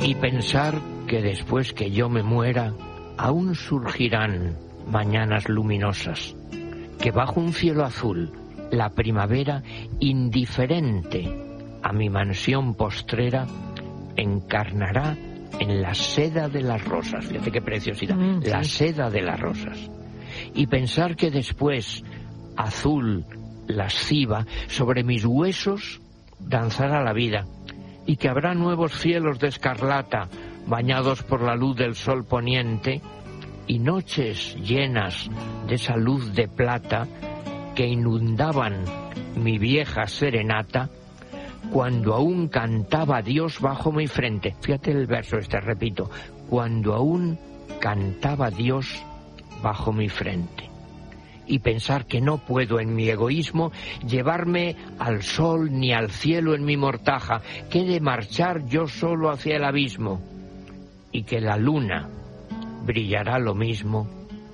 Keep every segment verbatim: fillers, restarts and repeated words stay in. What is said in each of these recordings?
y pensar que después que yo me muera aún surgirán mañanas luminosas, que bajo un cielo azul la primavera, indiferente a mi mansión postrera, encarnará en la seda de las rosas. Fíjate qué preciosidad, mm, sí. La seda de las rosas. Y pensar que después, azul, lasciva, sobre mis huesos danzará la vida, y que habrá nuevos cielos de escarlata, bañados por la luz del sol poniente, y noches llenas de esa luz de plata que inundaban mi vieja serenata, cuando aún cantaba Dios bajo mi frente. Fíjate el verso este, repito, cuando aún cantaba Dios bajo mi frente. Y pensar que no puedo en mi egoísmo llevarme al sol ni al cielo en mi mortaja, que he de marchar yo solo hacia el abismo, y que la luna brillará lo mismo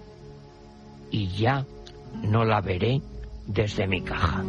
y ya no la veré desde mi caja.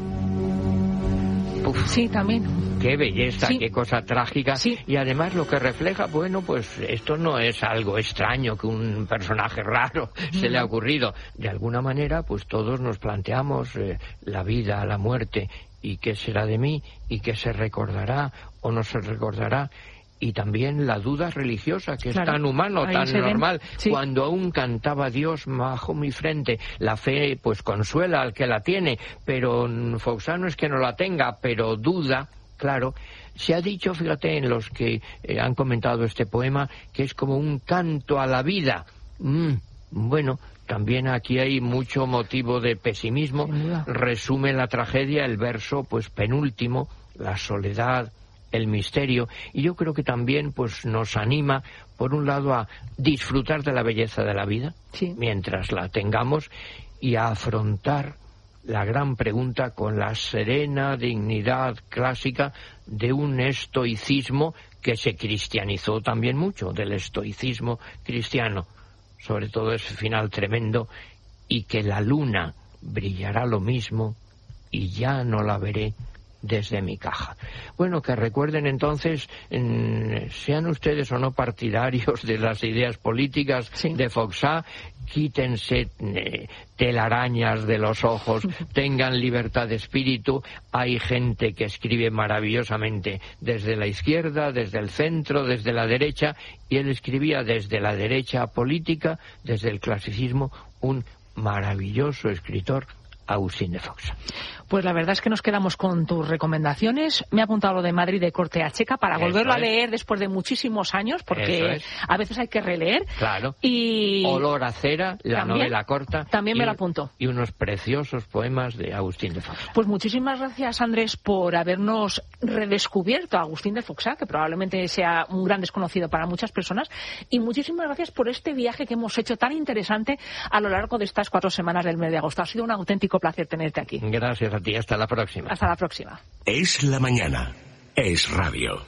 Uf, sí, también. Qué belleza, sí. Qué cosa trágica. Sí. Y además lo que refleja, bueno, pues esto no es algo extraño que un personaje raro mm. se le ha ocurrido. De alguna manera, pues todos nos planteamos eh, la vida, la muerte, y qué será de mí, y qué se recordará o no se recordará. Y también la duda religiosa, que claro, es tan humano, tan normal. Sí. Cuando aún cantaba Dios bajo mi frente, la fe pues consuela al que la tiene, pero Foxá no es que no la tenga, pero duda, claro. Se ha dicho, fíjate, en los que eh, han comentado este poema, que es como un canto a la vida. Mm, bueno, también aquí hay mucho motivo de pesimismo. Resume la tragedia el verso pues penúltimo, la soledad, el misterio, y yo creo que también pues nos anima, por un lado, a disfrutar de la belleza de la vida, sí. mientras la tengamos, y a afrontar la gran pregunta con la serena dignidad clásica de un estoicismo que se cristianizó también mucho, del estoicismo cristiano, sobre todo ese final tremendo, y que la luna brillará lo mismo y ya no la veré desde mi caja. Bueno, que recuerden entonces, en, sean ustedes o no partidarios de las ideas políticas sí. de Foxá, quítense eh, telarañas de los ojos, tengan libertad de espíritu. Hay gente que escribe maravillosamente desde la izquierda, desde el centro, desde la derecha, y él escribía desde la derecha política, desde el clasicismo, un maravilloso escritor, Agustín de Foxá. Pues la verdad es que nos quedamos con tus recomendaciones. Me ha apuntado lo de Madrid de corte a Checa para Eso volverlo es. a leer después de muchísimos años, porque es. a veces hay que releer. Claro. Y Olor a cera, la ¿También? novela corta. También y, me lo apunto. Y unos preciosos poemas de Agustín de Foxá. Pues muchísimas gracias, Andrés, por habernos redescubierto a Agustín de Foxá, que probablemente sea un gran desconocido para muchas personas. Y muchísimas gracias por este viaje que hemos hecho tan interesante a lo largo de estas cuatro semanas del mes de agosto. Ha sido un auténtico placer tenerte aquí. Gracias a ti. Hasta la próxima. Hasta la próxima. Es la mañana. Es radio.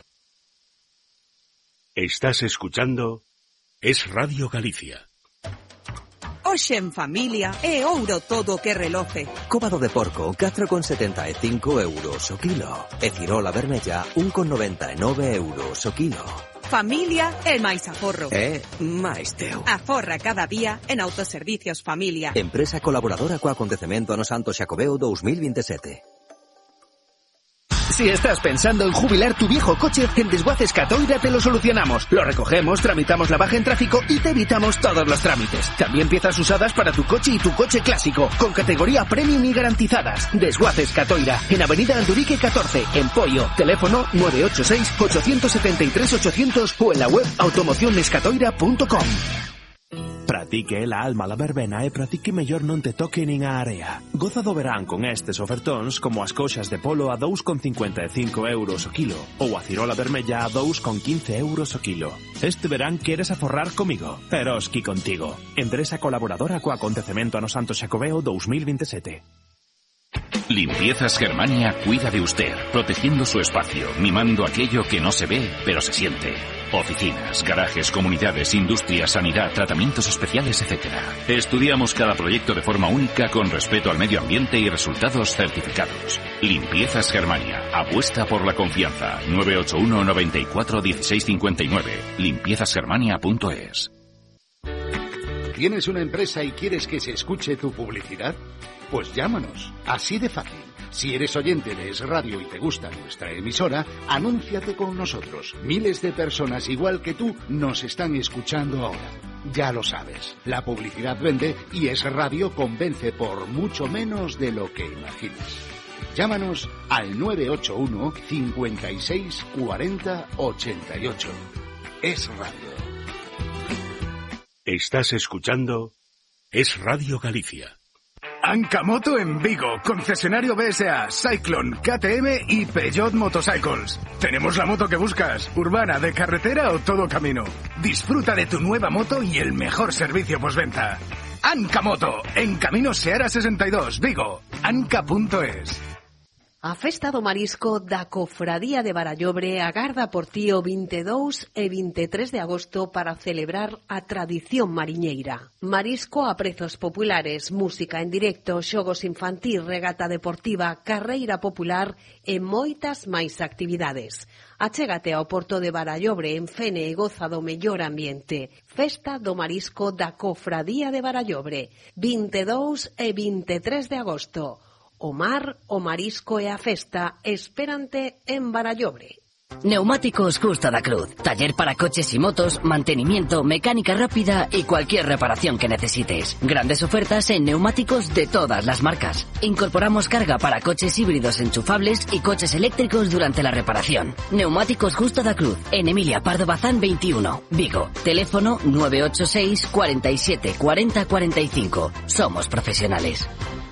Estás escuchando Es Radio Galicia. Hoxe en familia é ouro todo que reloce. Cóbado de porco, catro con setenta e cinco euros o kilo. E cirola vermella, un con noventa e nove euros o kilo. Familia é máis aforro. É máis teu. Aforra cada día en Autoservicios Familia. Empresa colaboradora co acontecemento no Santo Xacobeo dos mil veintisiete. Si estás pensando en jubilar tu viejo coche, en Desguaces Catoira te lo solucionamos. Lo recogemos, tramitamos la baja en tráfico y te evitamos todos los trámites. También piezas usadas para tu coche y tu coche clásico, con categoría premium y garantizadas. Desguaces Catoira, en Avenida Andurique catorce, en Poio. Teléfono nueve ocho seis, ocho siete tres, ocho cero cero o en la web automocionescatoira punto com. Pratique la alma la verbena e pratique mellor non te toque nin a area. Goza do verán con estes ofertóns como as coxas de polo a dous con cincuenta e cinco euros o kilo ou a cirola vermella a dous con quince euros o kilo. Este verán queres aforrar comigo, Eroski contigo. Empresa colaboradora co acontecemento no Santo Xacobeo dos mil veintisiete. Limpiezas Germania cuida de usted, protegiendo su espacio, mimando aquello que no se ve, pero se siente. Oficinas, garajes, comunidades, industria, sanidad, tratamientos especiales, etcétera. Estudiamos cada proyecto de forma única con respeto al medio ambiente y resultados certificados. Limpiezas Germania. Apuesta por la confianza. nueve ocho uno, noventa y cuatro, dieciséis cincuenta y nueve. limpiezas germania punto es. ¿Tienes una empresa y quieres que se escuche tu publicidad? Pues llámanos. Así de fácil. Si eres oyente de Es Radio y te gusta nuestra emisora, anúnciate con nosotros. Miles de personas igual que tú nos están escuchando ahora. Ya lo sabes, la publicidad vende y Es Radio convence por mucho menos de lo que imaginas. Llámanos al nueve ocho uno, cincuenta y seis, cuarenta, ochenta y ocho. Es Radio. Estás escuchando Es Radio Galicia. Ancamoto en Vigo, concesionario B S A, Cyclone, K T M y Peugeot Motorcycles. Tenemos la moto que buscas, urbana, de carretera o todo camino. Disfruta de tu nueva moto y el mejor servicio postventa. Ancamoto, en Camino Seara sesenta y dos, Vigo, anca punto es. A Festa do Marisco da Cofradía de Barallobre agarda por ti o veintidós e veintitrés de agosto para celebrar a tradición mariñeira. Marisco a prezos populares, música en directo, xogos infantil, regata deportiva, carreira popular e moitas máis actividades. Achégate ao Porto de Barallobre en Fene e goza do mellor ambiente. Festa do Marisco da Cofradía de Barallobre, veintidós e veintitrés de agosto. O mar, o marisco e a festa esperante en Barallobre. Neumáticos Justa da Cruz. Taller para coches y motos, mantenimiento, mecánica rápida y cualquier reparación que necesites. Grandes ofertas en neumáticos de todas las marcas. Incorporamos carga para coches híbridos enchufables y coches eléctricos durante la reparación. Neumáticos Justa da Cruz. En Emilia Pardo Bazán veintiuno, Vigo. Teléfono nueve ocho seis, cuarenta y siete, cuarenta, cuarenta y cinco. Somos profesionales.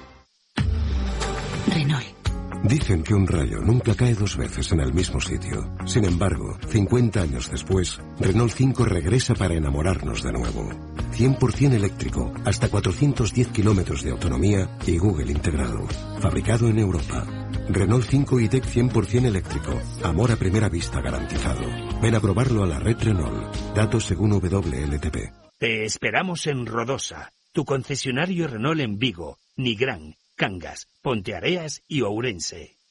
Renault. Dicen que un rayo nunca cae dos veces en el mismo sitio. Sin embargo, cincuenta años después, Renault cinco regresa para enamorarnos de nuevo. cien por ciento eléctrico, hasta cuatrocientos diez kilómetros de autonomía y Google integrado. Fabricado en Europa. Renault cinco E-Tech cien por ciento eléctrico. Amor a primera vista garantizado. Ven a probarlo a la red Renault. Datos según W L T P. Te esperamos en Rodosa, tu concesionario Renault en Vigo, Nigrán, Cangas, Ponteareas y Ourense.